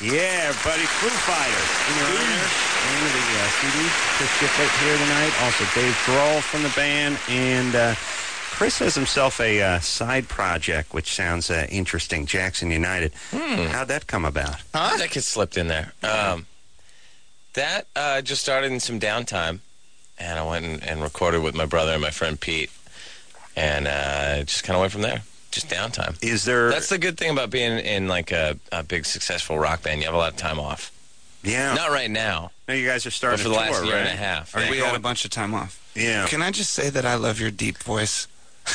Yeah, everybody, Foo Fighters. In your honor, name of the CD. Chris Gifford here tonight. Also, Dave Grohl from the band. And Chris has himself a side project, which sounds interesting, Jackson United. How'd that come about? That gets slipped in there. That just started in some downtime, and I went and recorded with my brother and my friend Pete, and just kind of went from there. Just downtime. Is there... That's the good thing about being in like a big successful rock band. You have a lot of time off. Yeah. Not right now. No, you guys are starting for the last tour, year right? and a half. We had a bunch of time off. Yeah. Can I just say that I love your deep voice,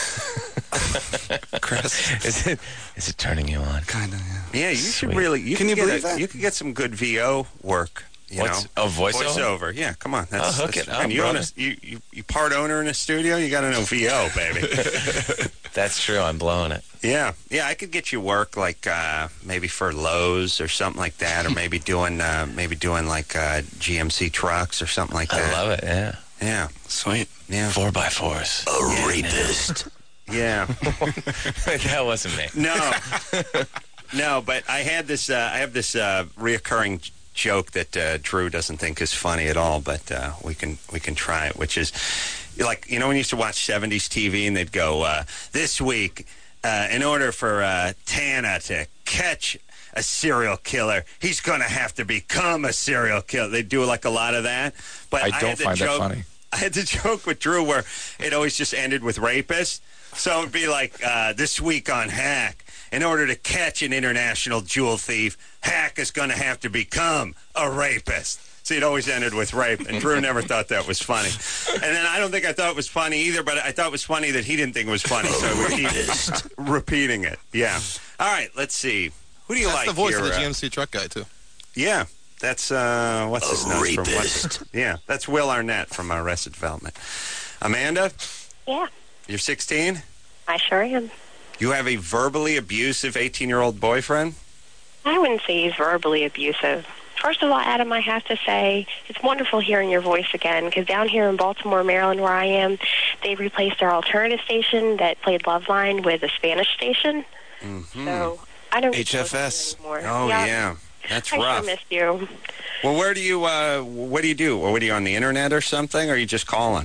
Chris? Is it turning you on? Kind of, yeah. Yeah, you should really... Can you believe that? You could get some good VO work. You know, voiceover? Voiceover, yeah. Come on, I'll hook it up, you, brother. you part owner in a studio. You got to know VO, baby. That's true. I'm blowing it. Yeah. I could get you work like maybe for Lowe's or something like that, or maybe doing like GMC trucks or something like that. I love it. Yeah. Yeah. Sweet. Yeah. 4x4s. A rapist. Yeah. That wasn't me. No, but I had this. I have this reoccurring joke that Drew doesn't think is funny at all, but we can try it, which is like, you know, when you used to watch 70s TV and they'd go, this week, in order for Tana to catch a serial killer, he's going to have to become a serial killer. They do like a lot of that. But I don't find that funny. I had the joke with Drew where it always just ended with rapist. So it would be like, this week on Hack, in order to catch an international jewel thief, Hack is going to have to become a rapist. So it always ended with rape, and Drew never thought that was funny. And then I don't think I thought it was funny either, but I thought it was funny that he didn't think it was funny, so we keep repeating it. Yeah. All right, let's see. Who do you like That's the voice here? of the GMC truck guy, too. Yeah, that's, what's his name? Rapist. Yeah, that's Will Arnett from Arrested Development. Amanda? Yeah, You're 16? I sure am. You have a verbally abusive 18-year-old boyfriend? I wouldn't say he's verbally abusive. First of all, Adam, I have to say, it's wonderful hearing your voice again, because down here in Baltimore, Maryland, where I am, they replaced our alternative station that played Loveline with a Spanish station. Mm-hmm. So I don't HFS. anymore. Oh, yeah. That's rough. I sure missed you. Well, what do you do? Or what are you on the internet or something, or are you just calling?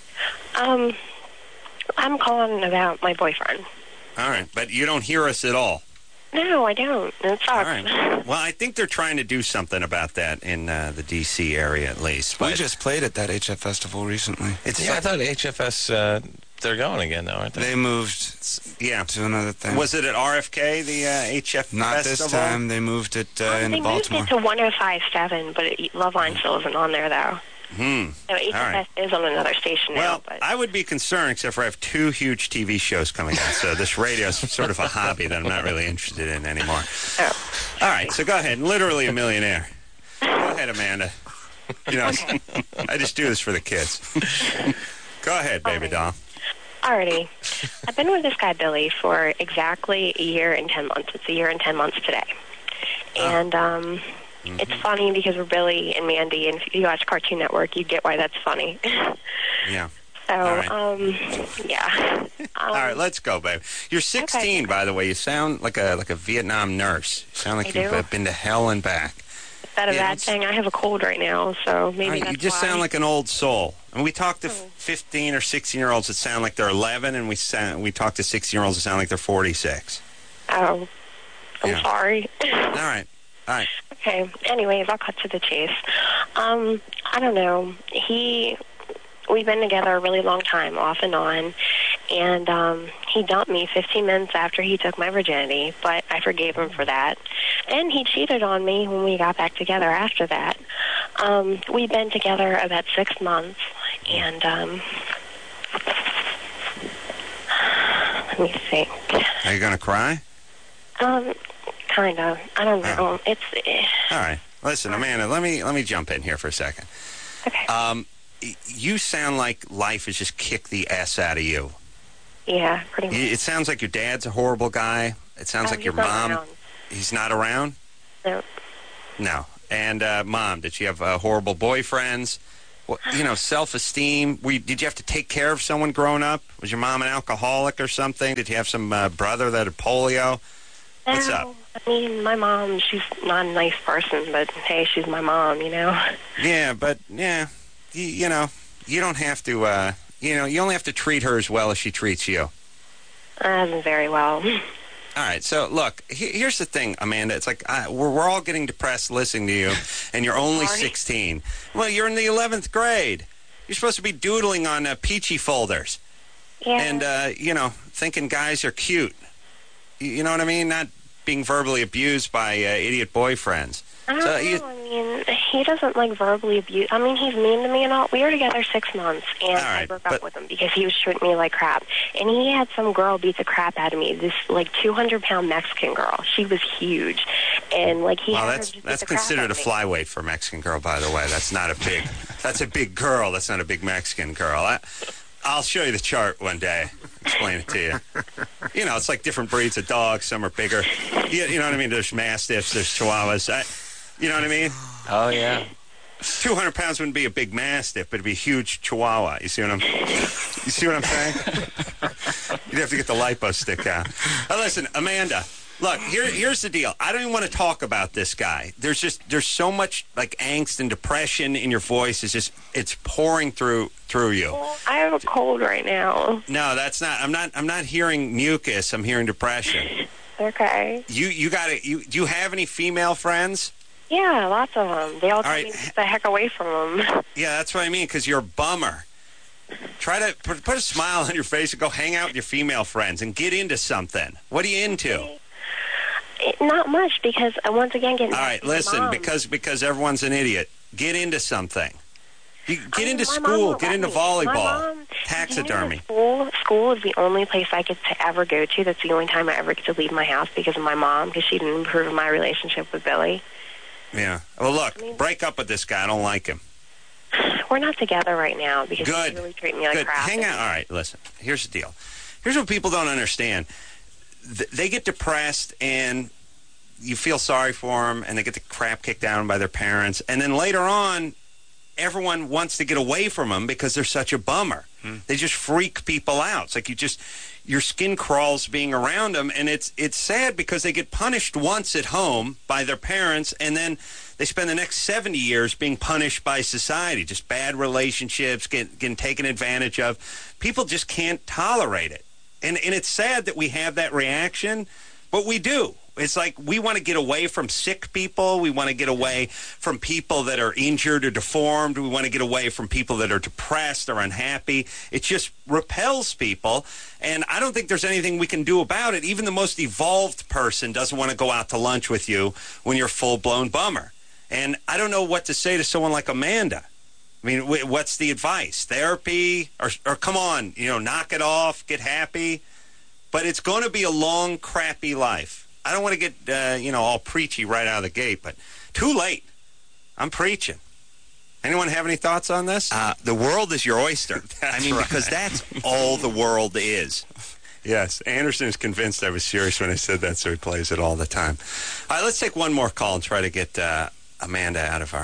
I'm calling about my boyfriend. All right, but you don't hear us at all. No, I don't. It sucks. All right. Well, I think they're trying to do something about that in the D.C. area, at least. We just played at that HF Festival recently. I thought HFS, they're going again, though, aren't they? They moved to another thing. Was it at RFK, the HF Not Festival? this time. They moved it into Baltimore. They moved it to 105.7, but Loveline still isn't on there, though. So HFS is on another station now. Well, but I would be concerned, except for I have 2 huge TV shows coming out, so this radio is sort of a hobby that I'm not really interested in anymore. Oh. All right, so go ahead. Literally a millionaire. Go ahead, Amanda. You know, I just do this for the kids. Go ahead, baby doll. Alrighty. I've been with this guy, Billy, for exactly a year and 10 months. It's a year and 10 months today. And, it's funny because we're Billy and Mandy, and if you watch Cartoon Network, you get why that's funny. Yeah. So, right. yeah. All right, let's go, babe. You're 16, by the way. You sound like a Vietnam nurse. You sound like you've been to hell and back. Is that a bad thing? I have a cold right now, so maybe that's You just why. sound like an old soul. And we talk to 15 or 16-year-olds that sound like they're 11, and we talk to 16-year-olds that sound like they're 46. Oh, I'm sorry. All right. Okay. Anyways, I'll cut to the chase. I don't know. We've been together a really long time, off and on, and he dumped me 15 minutes after he took my virginity, but I forgave him for that. And he cheated on me when we got back together after that. We've been together about 6 months, and let me think. Are you going to cry? Kind of. I don't know. It's all right. Listen, Amanda, let me jump in here for a second. Okay. You sound like life has just kicked the ass out of you. Yeah, pretty much. It sounds like your dad's a horrible guy. It sounds like your mom. Around. He's not around? No. No. And Mom, did you have horrible boyfriends? Well, you know, self-esteem. Did you have to take care of someone growing up? Was your mom an alcoholic or something? Did you have some brother that had polio? What's up? I mean, my mom, she's not a nice person, but hey, she's my mom, you know? Yeah, but, you know, you don't have to, you only have to treat her as well as she treats you. Very well. All right, so look, here's the thing, Amanda. It's like we're all getting depressed listening to you, and you're only 16. Well, you're in the 11th grade. You're supposed to be doodling on peachy folders. Yeah. And, you know, thinking guys are cute. You know what I mean? Not being verbally abused by idiot boyfriends. I don't know. I mean, he doesn't, like, verbally abuse. I mean, he's mean to me and all. We were together 6 months, and I broke up with him because he was treating me like crap. And he had some girl beat the crap out of me, this, like, 200-pound Mexican girl. She was huge. And, like, he had her just beat that's the crap considered a out of me. flyweight for a Mexican girl, by the way. That's not a big... That's a big girl. That's not a big Mexican girl. I'll show you the chart one day. Explain it to you. You know, it's like different breeds of dogs. Some are bigger. You know what I mean? There's Mastiffs. There's Chihuahuas. You know what I mean? Oh, yeah. 200 pounds wouldn't be a big Mastiff, but it'd be a huge Chihuahua. You see what I'm saying? You'd have to get the lipo stick out. Now, listen, Amanda, look, here's the deal. I don't even want to talk about this guy. There's so much, like, angst and depression in your voice. It's pouring through you. Well, I have a cold right now. No, that's not. I'm not hearing mucus. I'm hearing depression. Okay. Do you have any female friends? Yeah, lots of them. They all tell me to get the heck away from them. Yeah, that's what I mean, because you're a bummer. Try to put a smile on your face and go hang out with your female friends and get into something. What are you into? Not much, because I once again get... All right, listen, because everyone's an idiot. Get into something. Get into school. Get into volleyball. Taxidermy. School is the only place I get to ever go to. That's the only time I ever get to leave my house because of my mom, because she didn't improve my relationship with Billy. Yeah. Well, look, break up with this guy. I don't like him. We're not together right now because he's really treating me like crap. Hang on. All right, listen. Here's the deal. Here's what people don't understand. They get depressed and you feel sorry for them, and they get the crap kicked out of them by their parents. And then later on, everyone wants to get away from them because they're such a bummer. They just freak people out. It's like your skin crawls being around them, and it's sad because they get punished once at home by their parents, and then they spend the next 70 years being punished by society. Just bad relationships, getting taken advantage of. People just can't tolerate it. And it's sad that we have that reaction, but we do. It's like we want to get away from sick people. We want to get away from people that are injured or deformed. We want to get away from people that are depressed or unhappy. It just repels people, and I don't think there's anything we can do about it. Even the most evolved person doesn't want to go out to lunch with you when you're a full-blown bummer. And I don't know what to say to someone like Amanda. I mean, what's the advice? Therapy? Or come on, knock it off, get happy? But it's going to be a long, crappy life. I don't want to get, all preachy right out of the gate, but too late. I'm preaching. Anyone have any thoughts on this? The world is your oyster. Because that's all the world is. Yes, Anderson is convinced I was serious when I said that, so he plays it all the time. All right, let's take one more call and try to get Amanda out of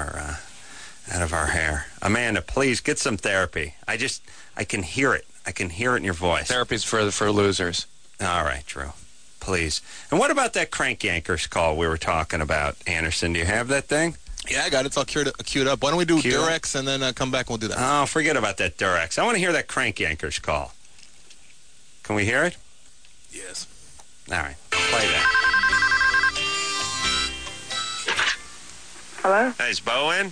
our hair. Amanda, please get some therapy. I can hear it. I can hear it in your voice. Therapy's for losers. All right, Drew. Please. And what about that Crank Yankers call we were talking about, Anderson? Do you have that thing? Yeah, I got it. It's all queued up. Why don't we do Durex and then come back and we'll do that? Oh, forget about that Durex. I want to hear that Crank Yankers call. Can we hear it? Yes. All right. Play that. Hello? Hey, is Bo in?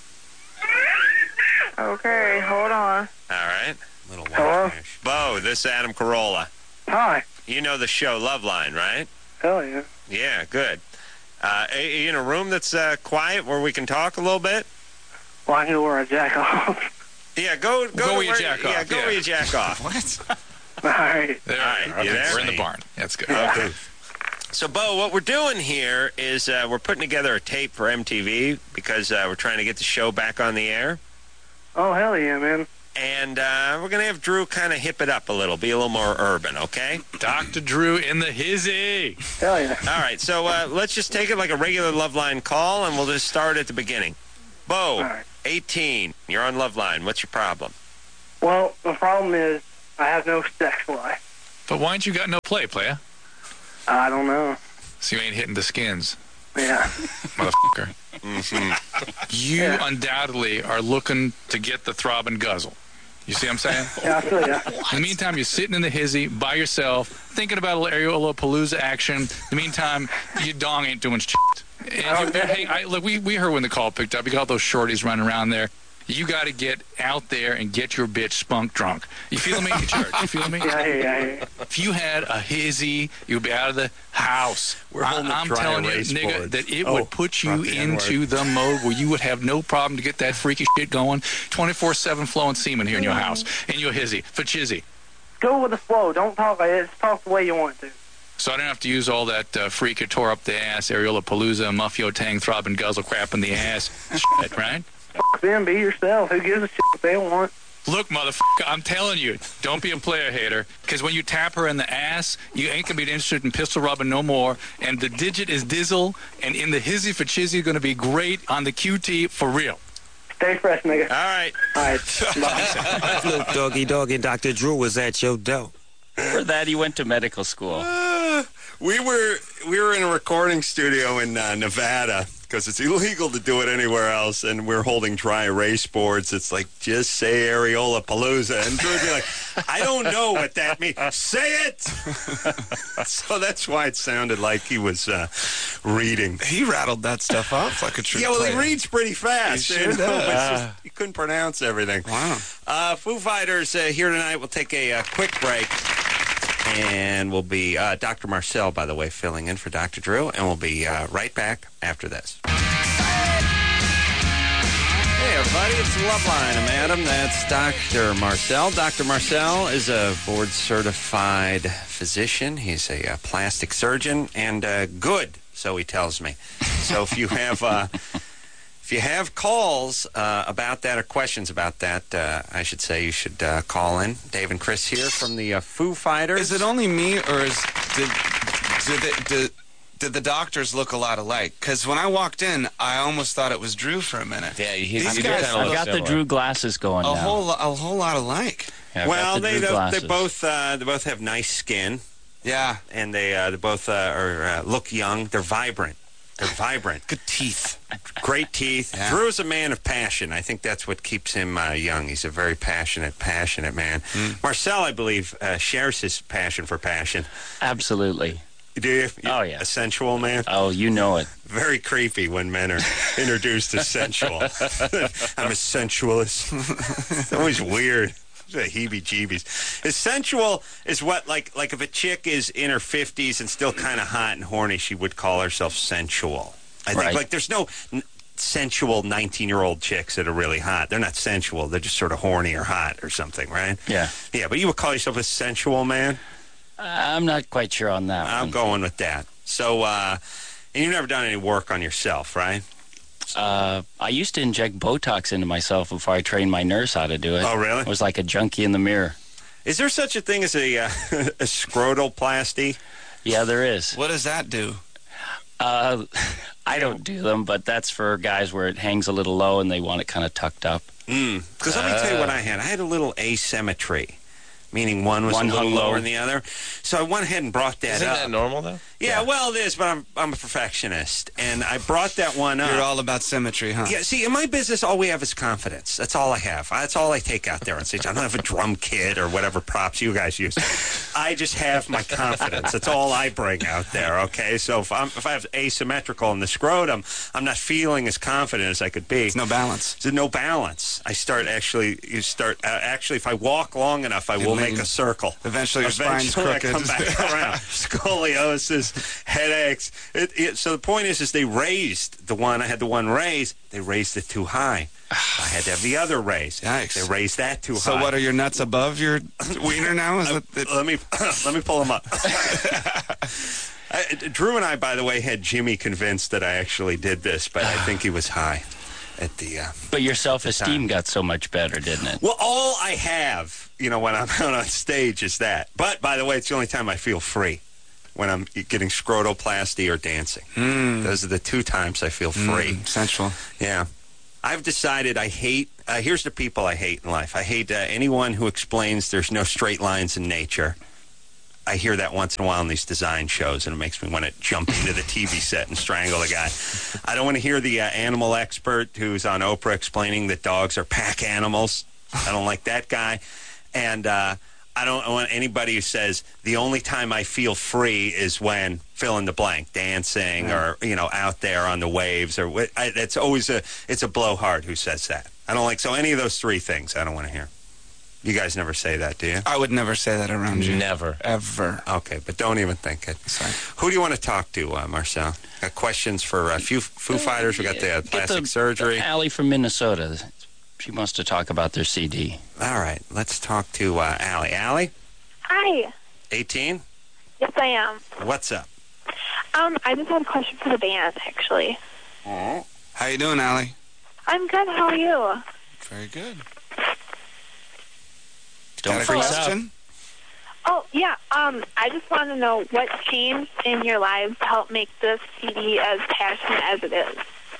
Okay, hold on. All right. Little Hello? fish. Bo, this is Adam Carolla. Hi. You know the show Loveline, right? Hell yeah. Yeah, good. Are you in a room that's quiet where we can talk a little bit? Well, I can wear a jack off. Yeah, go where you jack off. Yeah, go where you jack off. What? All right. There, all right, you there? We're in the barn. That's good. Yeah. Okay. So, Bo, what we're doing here is we're putting together a tape for MTV because we're trying to get the show back on the air. Oh, hell yeah, man. And we're going to have Drew kind of hip it up a little, be a little more urban, okay? Dr. Drew in the hizzy. Hell yeah. All right, so let's just take it like a regular Loveline call, and we'll just start at the beginning. Bo, right. 18, you're on Loveline. What's your problem? Well, the problem is I have no sex life. But why ain't you got no play, playa? I don't know. so you ain't hitting the skins, Yeah. motherfucker. You undoubtedly are looking to get the throb and guzzle. You see what I'm saying? Yeah, I feel ya. In the meantime, you're sitting in the hizzy by yourself, thinking about a little Areola Palooza action. In the meantime, your dong ain't doing shit. And look, we heard when the call picked up. You got those shorties running around there. You got to get out there and get your bitch spunk drunk. You feeling me? Church, you feeling me? Yeah. If you had a hizzy, you'd be out of the house. I'm telling you, nigga, that it would put you into the mode where you would have no problem to get that freaky shit going. 24/7 flowing semen here in your house. In your hizzy. For chizzy. Go with the flow. Don't talk like this. Talk the way you want to. So I don't have to use all that freak tore up the ass, Areola Palooza, Muffio Tang, Throb and Guzzle crap in the ass shit, right? Fuck them. Be yourself. Who gives a shit what they want? Look, motherfucker, I'm telling you, don't be a player hater, because when you tap her in the ass, you ain't going to be interested in pistol rubbing no more, and the digit is dizzle, and in the hizzy for chizzy going to be great on the QT for real. Stay fresh, nigga. All right. All right. Bye. Snoop Doggy Dogg and Dr. Drew was at your door. For that, he went to medical school. We were in a recording studio in Nevada because it's illegal to do it anywhere else, and we're holding dry erase boards. It's like, just say Areola Palooza, and Drew would be like, I don't know what that means. Say it. So that's why it sounded like he was reading. He rattled that stuff off like a true Yeah, well, player. he reads pretty fast. He sure It's does. just, he couldn't pronounce everything. Wow. Foo Fighters here tonight. We'll take a quick break. And we'll be Dr. Marcel, by the way, filling in for Dr. Drew, and we'll be right back after this. Hey, everybody, it's the Love Line. I'm Adam. That's Dr. Marcel. Dr. Marcel is a board-certified physician. He's a plastic surgeon, and good, so he tells me. So if you have... If you have calls about that or questions about that, I should say you should call in. Dave and Chris here from the Foo Fighters. Is it only me, or did the doctors look a lot alike? Because when I walked in, I almost thought it was Drew for a minute. Yeah, These you guys kind of I got the Drew glasses going a now. whole lot alike. Yeah, I well, got the they Drew glasses. both have nice skin, Yeah. and they both look young. They're vibrant. They're vibrant. Good teeth. Great teeth. Yeah. Drew's a man of passion. I think that's what keeps him young. He's a very passionate man. Marcel, I believe, shares his passion for passion. Absolutely. Do you? Oh, yeah. A sensual man? Oh, you know it. Very creepy when men are introduced as sensual. I'm a sensualist. It's always weird. The heebie-jeebies. As sensual is what, like if a chick is in her 50s and still kind of hot and horny, she would call herself sensual. I think, Right. like, there's no sensual 19-year-old chicks that are really hot. They're not sensual. They're just sort of horny or hot or something, right? Yeah. Yeah, but you would call yourself a sensual man? I'm not quite sure on that I'm one. going with that. So, and you've never done any work on yourself, right? I used to inject Botox into myself before I trained my nurse how to do it. Oh, really? I was like a junkie in the mirror. Is there such a thing as a scrotalplasty? Yeah, there is. What does that do? I don't do them, but that's for guys where it hangs a little low and they want it kind of tucked up. Because let me tell you what I had. I had a little asymmetry, meaning one was One a little hung low. lower than the other. So I went ahead and brought that Isn't up. that normal, though? Yeah, well, it is, but I'm a perfectionist, and I brought that one up. You're all about symmetry, huh? Yeah, see, in my business, all we have is confidence. That's all I have. That's all I take out there on stage. I don't have a drum kit or whatever props you guys use. I just have my confidence. That's all I bring out there, okay? So if I have asymmetrical in the scrotum, I'm not feeling as confident as I could be. There's no balance. There's no balance. Actually, if I walk long enough, I will make a circle. Eventually your spine's I crooked. come back around. Scoliosis, headaches. So the point is they raised the one. I had the one raised. They raised it too high. I had to have the other raised. Yikes. They raised that too high. So what, are your nuts above your wiener now? Is Let me pull them up. Drew and I, by the way, had Jimmy convinced that I actually did this, but I think he was high at the. But your self-esteem got so much better, didn't it? Well, all I have, when I'm out on stage, is that. But by the way, it's the only time I feel free. When I'm getting scrotoplasty or dancing. Those are the two times I feel free. Sensual. Yeah. I've decided I hate, here's the people I hate in life. I hate anyone who explains there's no straight lines in nature. I hear that once in a while in these design shows, and it makes me want to jump into the TV set and strangle a guy. I don't want to hear the animal expert who's on Oprah explaining that dogs are pack animals. I don't like that guy. And I don't want anybody who says the only time I feel free is when fill in the blank, dancing or, out there on the waves. It's always it's a blowhard who says that. I don't like, so any of those three things I don't want to hear. You guys never say that, do you? I would never say that around you. Never. Ever. Okay, but don't even think it. Sorry. Who do you want to talk to, Marcel? Got questions for Foo Fighters? We got the plastic surgery. Allie from Minnesota. She wants to talk about their CD. All right, let's talk to Allie. Allie? Hi. 18? Yes, I am. What's up? I just had a question for the band, actually. Oh. How you doing, Allie? I'm good. How are you? Very good. Don't freeze up. Oh, yeah. I just want to know what changed in your lives to help make this CD as passionate as it is.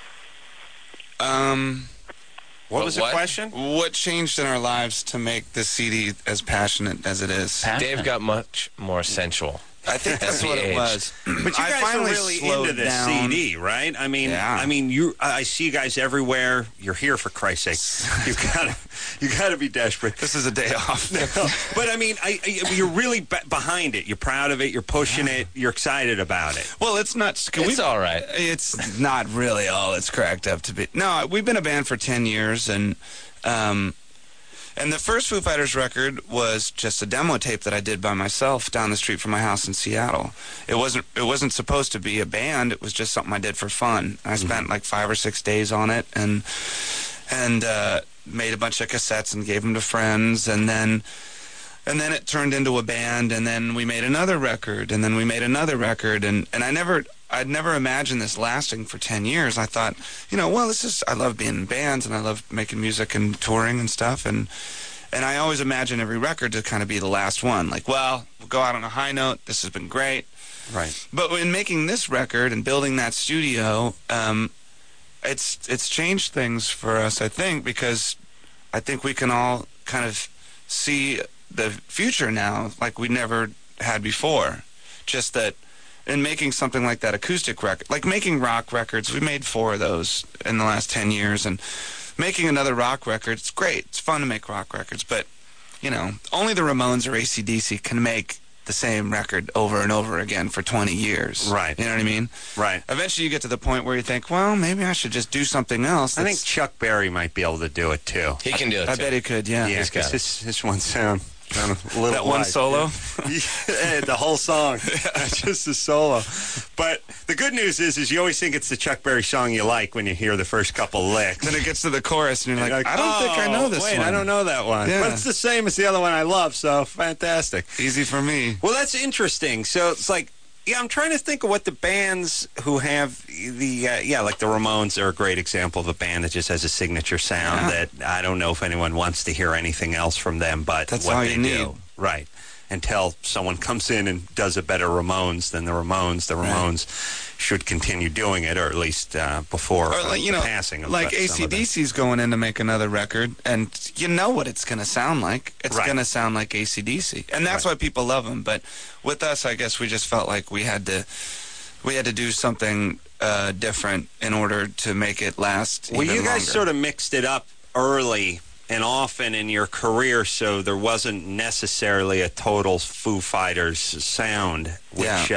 What was the question? What changed in our lives to make this CD as passionate as it is? Dave got much more sensual. I think that's what it was. But you guys are really into this CD, right? I mean, I see you guys everywhere. You're here, for Christ's sake. You got to be desperate. This is a day off. But I mean, you're really behind it. You're proud of it. You're pushing it. You're excited about it. Well, it's not. It's all right. It's not really all it's cracked up to be. No, we've been a band for 10 years, and the first Foo Fighters record was just a demo tape that I did by myself down the street from my house in Seattle. It wasn't supposed to be a band. It was just something I did for fun. I spent like 5 or 6 days on it, and made a bunch of cassettes and gave them to friends, and then it turned into a band, and then we made another record, and then we made another record, and I'd never imagined this lasting for 10 years. I thought, I love being in bands, and I love making music and touring and stuff, and I always imagine every record to kind of be the last one. Like, well, we'll go out on a high note. This has been great. Right. But in making this record and building that studio, it's changed things for us, I think, because I think we can all kind of see the future now like we never had before. Just that in making something like that acoustic record, like making rock records, we made 4 of those in the last 10 years, and making another rock record, it's great. It's fun to make rock records, but, only the Ramones or AC/DC can make the same record over and over again for 20 years. Right. You know what I mean? Right. Eventually you get to the point where you think, well, maybe I should just do something else. I think Chuck Berry might be able to do it, too. He can do it, I too. bet he could, yeah. Yeah, because his one sound... a little that one wide. solo? Yeah, the whole song. Just the solo. But the good news is you always think it's the Chuck Berry song you like when you hear the first couple licks. Then it gets to the chorus, and you're like, I don't think I know this wait, one. I don't know that one. Yeah. But it's the same as the other one I love, so fantastic. Easy for me. Well, that's interesting. So it's like, I'm trying to think of what the bands who have like the Ramones are a great example of a band that just has a signature sound that I don't know if anyone wants to hear anything else from them but that's what all they you need. do. Right. Until someone comes in and does a better Ramones than the Ramones. The Ramones should continue doing it, or at least before the passing of like some of them. AC/DC's going in to make another record, and you know what it's going to sound like. It's going to sound like AC/DC, and that's why people love them. But with us, I guess we just felt like we had to do something different in order to make it last. Well, you guys longer. sort of mixed it up early and often in your career, so there wasn't necessarily a total Foo Fighters sound, which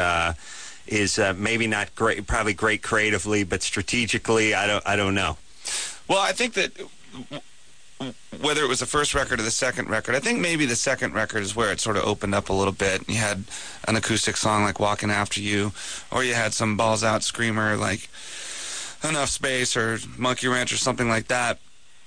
is maybe not great, probably great creatively, but strategically, I don't know. Well, I think that whether it was the first record or the second record, I think maybe the second record is where it sort of opened up a little bit. You had an acoustic song like Walking After You, or you had some balls out screamer like Enough Space or Monkey Ranch or something like that.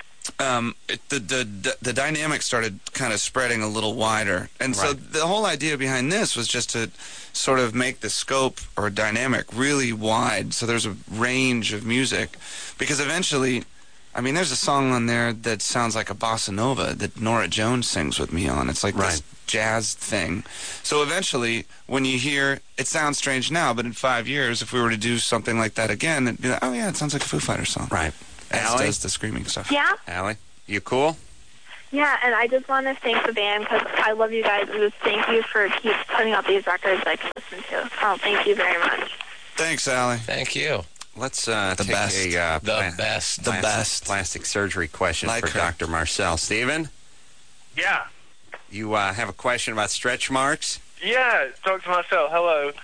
The dynamic started kind of spreading a little wider, and so the whole idea behind this was just to sort of make the scope or dynamic really wide, so there's a range of music, because eventually, I mean, there's a song on there that sounds like a bossa nova that Norah Jones sings with me on. It's like this jazz thing. So eventually, when you hear, it sounds strange now, but in 5 years, if we were to do something like that again, it'd be like, oh yeah, it sounds like a Foo Fighters song. Right. As Allie? does the screaming stuff. Yeah? Allie, you cool? Yeah, and I just want to thank the band because I love you guys, and just thank you for keep putting out these records I can listen to. Oh, thank you very much. Thanks, Allie. Thank you. Let's The take best. a plastic surgery question Like for her. Dr. Marcel. Steven, Yeah. you have a question about stretch marks? Yeah, Dr. Marcel, hello.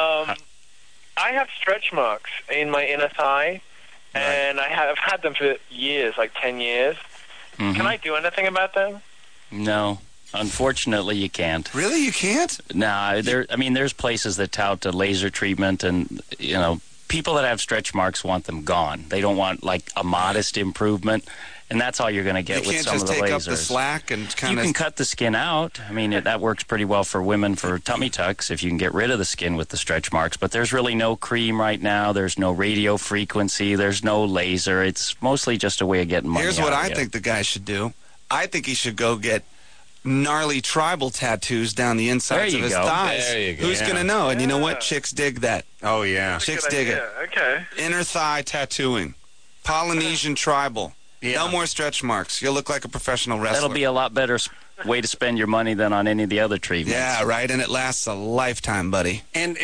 I have stretch marks in my inner thigh, and I've had them for years, like 10 years. Mhm. Can I do anything about them? No. Unfortunately, you can't. Really? You can't? No, there's places that tout the laser treatment, and people that have stretch marks want them gone. They don't want like a modest improvement, and that's all you're going to get You with can't some just of the take lasers. up the slack and kind You of... can cut the skin out. I mean, that works pretty well for women for tummy tucks if you can get rid of the skin with the stretch marks. But there's really no cream right now. There's no radio frequency. There's no laser. It's mostly just a way of getting money. Here's out what of I you. think the guy should do. I think he should go get gnarly tribal tattoos down the insides There of you his go. thighs. There you go. Who's Yeah. going to know? And you know what? Yeah. Chicks dig that. Oh, yeah. Chicks Good dig idea. it. Okay. Inner thigh tattooing. Polynesian tribal. Yeah. No more stretch marks. You'll look like a professional wrestler. That'll be a lot better way to spend your money than on any of the other treatments. Yeah, right. And it lasts a lifetime, buddy. And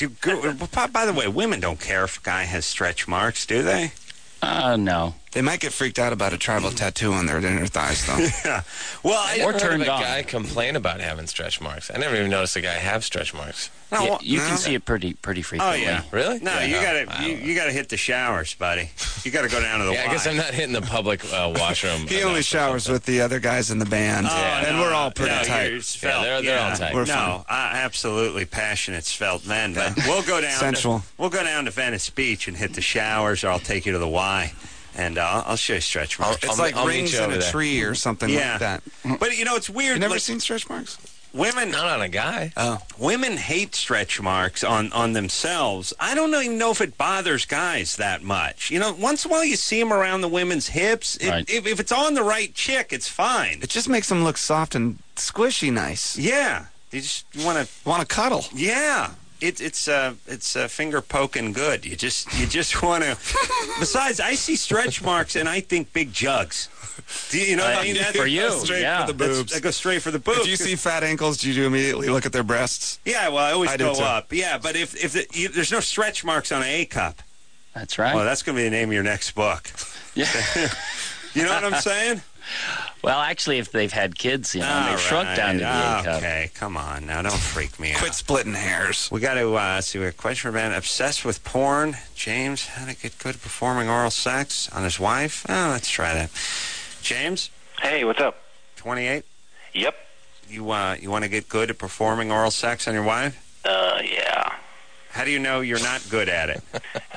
by the way, women don't care if a guy has stretch marks, do they? No. They might get freaked out about a tribal tattoo on their inner thighs, though. Yeah. Well, I Or never heard of turned a on. guy complain about having stretch marks. I never even noticed a guy have stretch marks. No, Yeah, you no. can see it pretty Oh frequently. yeah, Really? No, Yeah, you no, gotta I don't you gotta hit the showers, buddy. You gotta go down to the. Yeah, I guess Y. I'm not hitting the public washroom. He enough only or showers something. with the other guys in the band. And we're all pretty tight. You're svelte. Yeah, they're all tight. We're no, absolutely passionate svelte men. But we'll go down. Sensual. We'll go down to Venice Beach and hit the showers, or I'll take you to the Y, and I'll show you stretch marks. It's like I'll meet rings you in over a there. tree or something Yeah. like that. But it's weird. You never like, seen stretch marks? women? Not on a guy. Oh. Women hate stretch marks on themselves. I don't even know if it bothers guys that much. Once in a while you see them around the women's hips. Right. If it's on the right chick, it's fine. It just makes them look soft and squishy nice. Yeah. You want to. Want to cuddle. Yeah. It's finger poking good. You just want to. Besides, I see stretch marks and I think big jugs. Do you know what I mean? For you, straight yeah. for the boobs. I go straight for the boobs. If you see fat ankles, do you immediately look at their breasts? Yeah, well, I always I do go too. up. Yeah, but if there's no stretch marks on an A cup, That's right. well, that's going to be the name of your next book. Yeah. You know what I'm saying? Well, actually, if they've had kids, and All they've shrunk down to the A cup. Okay, come on now, don't freak me out. Quit splitting hairs. We got to see. We have a question for a man obsessed with porn. James, how to get good at performing oral sex on his wife? Oh, let's try that. James, Hey, what's up? 28. Yep. You want to get good at performing oral sex on your wife? Yeah. How do you know you're not good at it?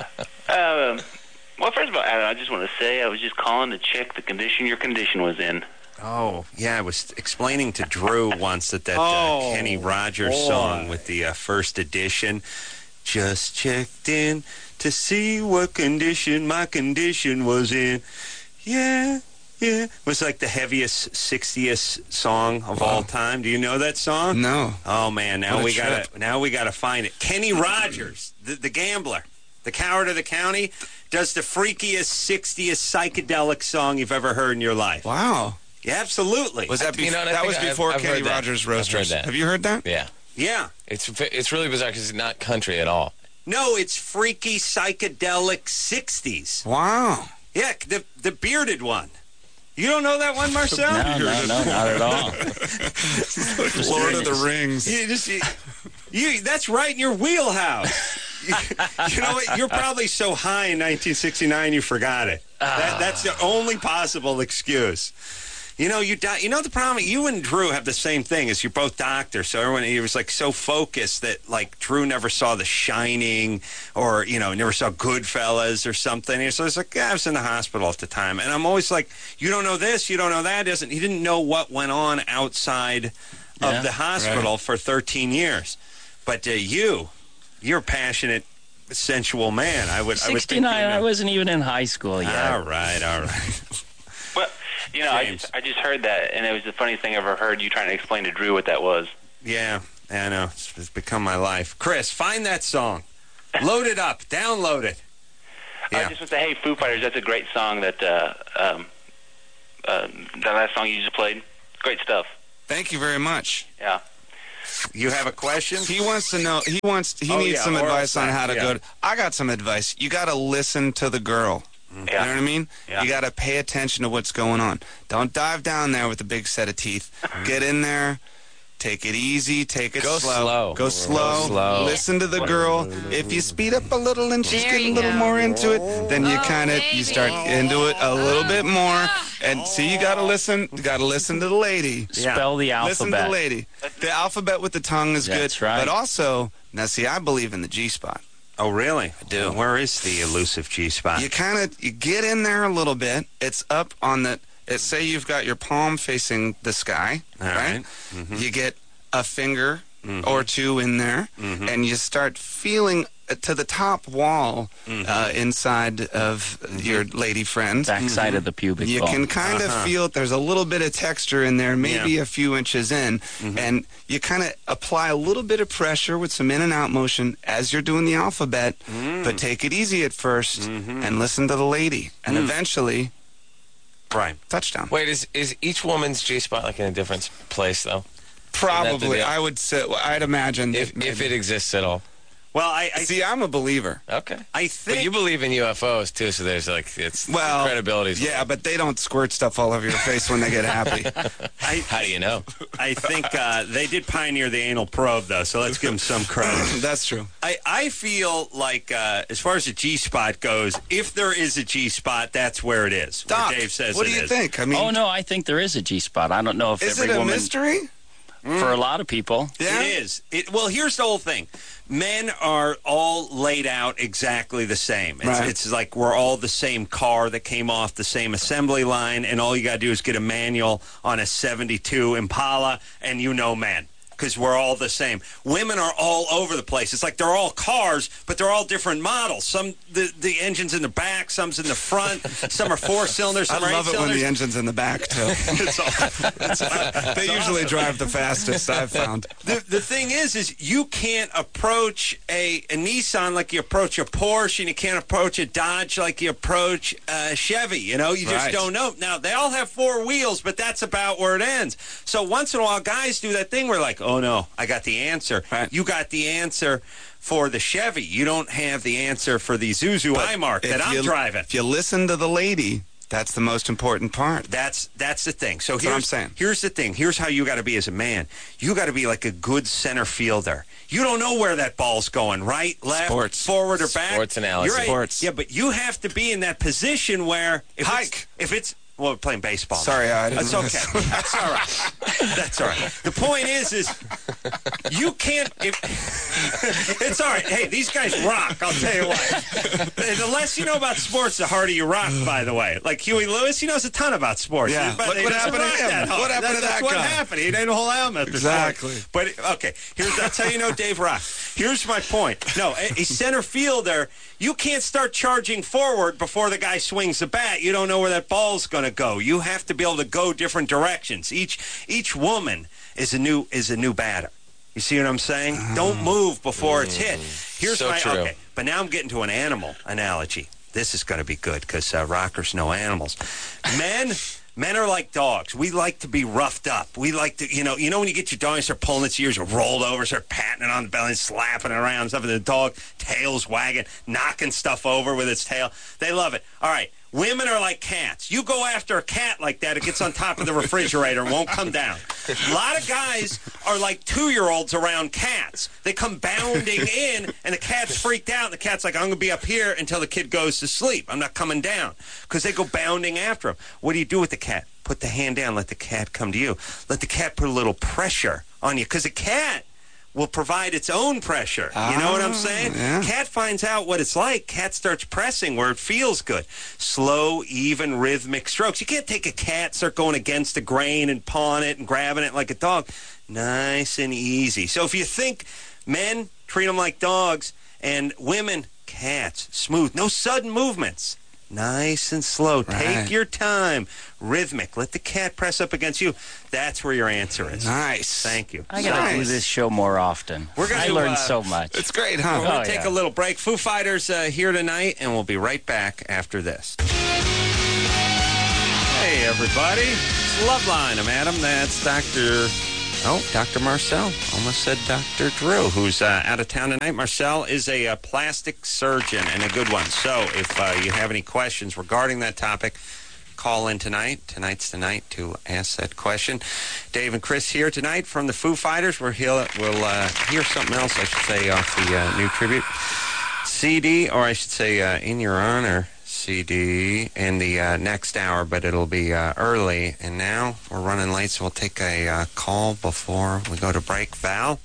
Well, first of all, Adam, I just want to say I was just calling to check the condition your condition was in. Oh, yeah, I was explaining to Drew once that Kenny Rogers boy. song with the first edition. Just checked in to see what condition my condition was in. Yeah. It was like the heaviest, 60th song of all time. Do you know that song? No. Oh man, now What a we trip. gotta find it. Kenny Rogers, the gambler, the coward of the county, does the freakiest, 60th psychedelic song you've ever heard in your life. Wow. Yeah, absolutely. Was that You know, and I that think was I've- before I've Kenny heard that. Rogers I've heard Roasters? that. Have you heard that? Yeah. Yeah. It's really bizarre because it's not country at all. No, it's freaky psychedelic 60s. Wow. Yeah, the bearded one. You don't know that one, Marcel? No, not at all. Lord of the Rings. That's right in your wheelhouse. You know what? You're probably so high in 1969 you forgot it. That's the only possible excuse. You know, the problem, you and Drew have the same thing, is you're both doctors, so everyone, he was like so focused that like Drew never saw The Shining or, never saw Goodfellas or something. So it's like, I was in the hospital at the time. And I'm always like, you don't know this, you don't know that. He didn't know what went on outside of the hospital for 13 years. But you're a passionate, sensual man. I would 69, I wasn't even in high school yet. All right. Well, I just heard that, and it was the funniest thing I ever heard, you trying to explain to Drew what that was. Yeah, I know. It's become my life. Chris, find that song. Load it up. Download it. I just want to say, hey, Foo Fighters, that's a great song that that last song you just played. Great stuff. Thank you very much. Yeah. You have a question? He wants to know. He needs some advice on how to go. I got some advice. You got to listen to the girl. Yeah. You know what I mean? Yeah. You got to pay attention to what's going on. Don't dive down there with a big set of teeth. Get in there. Take it easy. Take it slow. Go slow. Listen to the girl. If you speed up a little and she's getting a little more into it, then you start into it a little bit more. And see, you got to listen. You got to listen to the lady. Spell the alphabet. Listen to the lady. The alphabet with the tongue is That's good. right. But also, now see, I believe in the G-spot. Oh, really? I do. Where is the elusive G-spot? You get in there a little bit. It's up on the. Say you've got your palm facing the sky, right? Mm-hmm. You get a finger or two in there, and you start feeling to the top wall inside of your lady friend. Backside of the pubic You bone. can kind of feel there's a little bit of texture in there, maybe a few inches in, and you kind of apply a little bit of pressure with some in and out motion as you're doing the alphabet, but take it easy at first and listen to the lady, and eventually, touchdown. Wait, is each woman's G-spot like in a different place though? Probably, I would say. I'd imagine if it exists at all. Well, I see. I'm a believer. Okay, I think. But you believe in UFOs too, so there's credibility. Yeah, but they don't squirt stuff all over your face when they get happy. How do you know? I think they did pioneer the anal probe, though, so let's give them some credit. That's true. I feel like, as far as the G-spot goes, if there is a G-spot, that's where it is. Doc, where Dave says what do you think? I mean, oh no, I think there is a G-spot. I don't know if is every it a woman. mystery? For a lot of people. Yeah? It is. Well, here's the whole thing. Men are all laid out exactly the same. It's like we're all the same car that came off the same assembly line, and all you got to do is get a manual on a 72 Impala, and men. Because we're all the same. Women are all over the place. It's like they're all cars, but they're all different models. Some the engine's in the back, some's in the front, some are 4 cylinders, some I are 8 love it cylinders. when the engine's in the back too. They usually drive the fastest, I've found. The thing is you can't approach a Nissan like you approach a Porsche, and you can't approach a Dodge like you approach a Chevy. You just don't know. Now, they all have 4 wheels, but that's about where it ends. So once in a while, guys do that thing where like, oh no, I got the answer. Right. You got the answer for the Chevy. You don't have the answer for the Isuzu iMark that I'm driving. If you listen to the lady, that's the most important part. That's the thing. So that's what I'm saying. Here's the thing. Here's how you got to be as a man. You got to be like a good center fielder. You don't know where that ball's going, right, left, forward, or back. Sports analogy. You're right. Sports. Yeah, but you have to be in that position where if it's well, we're playing baseball. Sorry, I didn't. That's okay. That's all right. That's all right. The point is you can't. It's all right. Hey, these guys rock. I'll tell you what. The less you know about sports, the harder you rock. By the way, like Huey Lewis, he knows a ton about sports. Yeah. But What happened to him? What happened to that That's what guy? happened. He did a whole album after Exactly. sports. But okay, that's how you know Dave Rock. Here's my point. No, a center fielder, you can't start charging forward before the guy swings the bat. You don't know where that ball's going to go. You have to be able to go different directions. Each woman is a new batter. You see what I'm saying? Don't move before it's hit. Here's so true. Okay, but now I'm getting to an animal analogy. This is going to be good because rockers know animals. Men are like dogs. We like to be roughed up. We like to, you know when you get your dog and start pulling its ears, or rolled over, start patting it on the belly and slapping it around and stuff, and the dog tail's wagging, knocking stuff over with its tail. They love it. All right. Women are like cats. You go after a cat like that, it gets on top of the refrigerator and won't come down. A lot of guys are like 2-year-olds around cats. They come bounding in, and the cat's freaked out, and the cat's like, I'm going to be up here until the kid goes to sleep. I'm not coming down. Because they go bounding after him. What do you do with the cat? Put the hand down, let the cat come to you. Let the cat put a little pressure on you. Because a cat will provide its own pressure. You know what I'm saying? Yeah. Cat finds out what it's like. Cat starts pressing where it feels good. Slow, even, rhythmic strokes. You can't take a cat, start going against the grain and pawing it and grabbing it like a dog. Nice and easy. So if you think men, treat them like dogs, and women, cats, smooth. No sudden movements. Nice and slow. Right. Take your time. Rhythmic. Let the cat press up against you. That's where your answer is. Nice. Thank you. I gotta do this show more often. I learned so much. It's great, huh? We're going to take a little break. Foo Fighters here tonight, and we'll be right back after this. Hey, everybody. It's Loveline. I'm Adam. That's Dr. Marcel. Almost said Dr. Drew, who's out of town tonight. Marcel is a plastic surgeon and a good one. So if you have any questions regarding that topic, call in tonight. Tonight's the night to ask that question. Dave and Chris here tonight from the Foo Fighters. We'll hear something else, I should say, off the new tribute CD, or I should say In Your Honor CD in the next hour, but it'll be early. And now we're running late, so we'll take a call before we go to break. Val?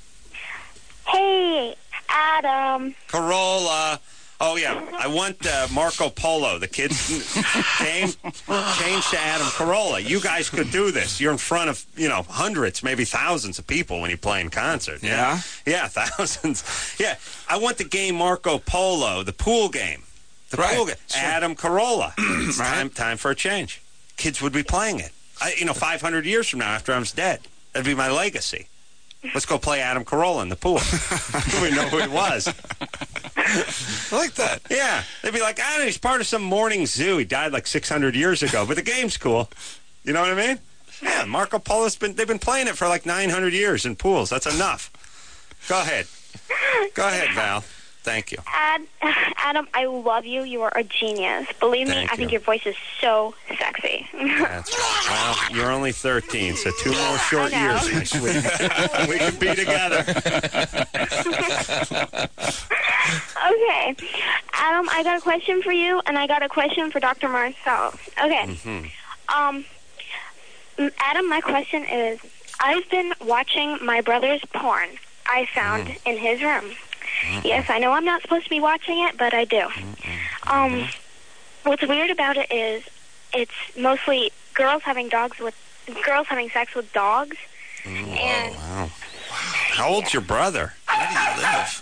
Hey, Adam. Carolla. Oh, yeah. I want Marco Polo, the kids' game, changed to Adam Carolla. You guys could do this. You're in front of, hundreds, maybe thousands of people when you play in concert. Yeah? Yeah, thousands. Yeah. I want the game Marco Polo, the pool game. The pool game. Sure. Adam Carolla. It's time for a change. Kids would be playing it. 500 years from now, after I'm dead, that'd be my legacy. Let's go play Adam Carolla in the pool. We know who he was. I like that. Yeah. They'd be like, he's part of some morning zoo. He died like 600 years ago, but the game's cool. You know what I mean? Yeah, Marco Polo's they've been playing it for like 900 years in pools. That's enough. Go ahead. Go ahead, Val. Thank you. Adam, I love you. You are a genius. Believe me, I think your voice is so sexy. That's right. Well, you're only 13, so 2 more short years, my sweet. We can be together. Okay. Adam, I got a question for you, and I got a question for Dr. Marcel. Okay. Adam, my question is, I've been watching my brother's porn I found in his room. Yes, I know I'm not supposed to be watching it, but I do. What's weird about it is it's mostly girls having sex with dogs. Wow. How old's your brother? Where do you live?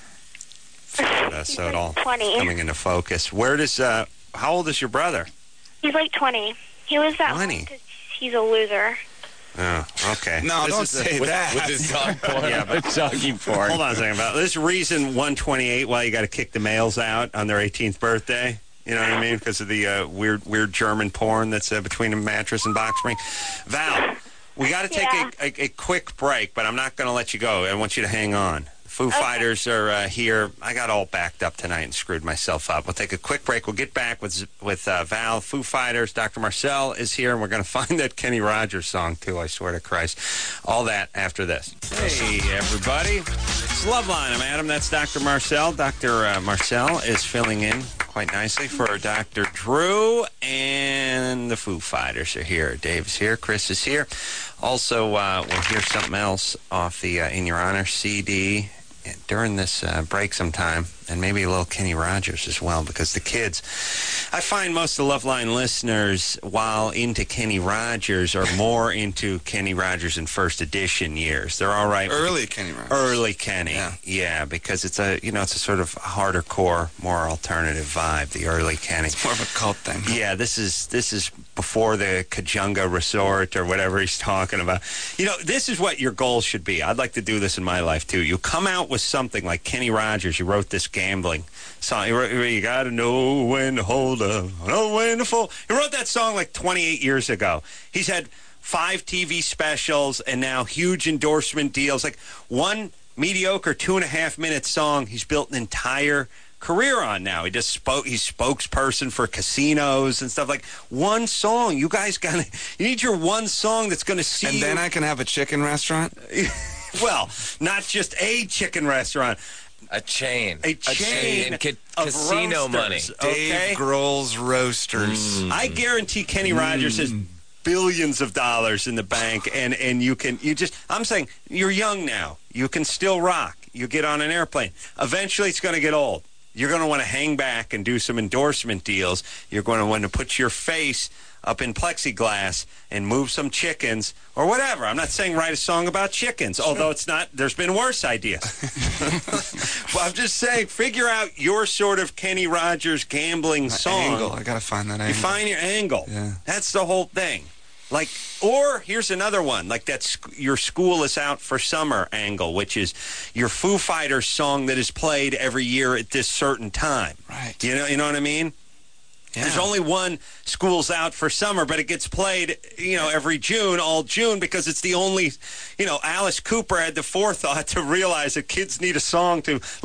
So it all 20. Coming into focus. How old is your brother? He's like 20. He lives at home because he's a loser. Oh, okay. No, don't say that. With his dog porn. Yeah, but doggy porn. Hold on a second. About this reason 128 why you got to kick the males out on their 18th birthday. You know what I mean? Because of the weird German porn that's between a mattress and box spring. Val, we got to take a quick break, but I'm not going to let you go. I want you to hang on. Foo Fighters are here. I got all backed up tonight and screwed myself up. We'll take a quick break. We'll get back with Val, Foo Fighters. Dr. Marcel is here, and we're going to find that Kenny Rogers song, too, I swear to Christ. All that after this. Hey, everybody. It's Loveline. I'm Adam. That's Dr. Marcel. Dr. Marcel is filling in quite nicely for Dr. Drew, and the Foo Fighters are here. Dave's here. Chris is here. Also, we'll hear something else off the In Your Honor CD during this break sometime, and maybe a little Kenny Rogers as well, because the kids, I find most of the Loveline listeners, while into Kenny Rogers, are more into Kenny Rogers in first edition years. They're all right. Early Kenny Rogers. Early Kenny. Yeah, because it's a sort of harder core, more alternative vibe, the early Kenny. It's more of a cult thing. Yeah, this is before the Kajunga Resort or whatever he's talking about. This is what your goal should be. I'd like to do this in my life, too. You come out with something like Kenny Rogers. You wrote this gambling song. You got to know when to hold up, know when to fold. He wrote that song like 28 years ago. He's had 5 TV specials and now huge endorsement deals. Like one mediocre 2.5-minute song, he's built an entire career on now. He's spokesperson for casinos and stuff. Like one song, you guys you need your one song that's going to see. And then I can have a chicken restaurant. Well, not just a chicken restaurant. A chain. A chain of roasters, casino money. Dave Grohl's Roasters. I guarantee Kenny Rogers has billions of dollars in the bank, and I'm saying, you're young now. You can still rock. You get on an airplane. Eventually, it's going to get old. You're going to want to hang back and do some endorsement deals. You're going to want to put your face up in plexiglass and move some chickens or whatever. I'm not saying write a song about chickens, although it's not. There's been worse ideas. Well, I'm just saying, figure out your sort of Kenny Rogers gambling song. Angle. I got to find that angle. You find your angle. Yeah. That's the whole thing. Like, or here's another one, like that's your school is out for summer angle, which is your Foo Fighters song that is played every year at this certain time. Right. You know what I mean? There's only one School's Out for Summer, but it gets played, every June, all June, because it's the only, Alice Cooper had the forethought to realize that kids need a song to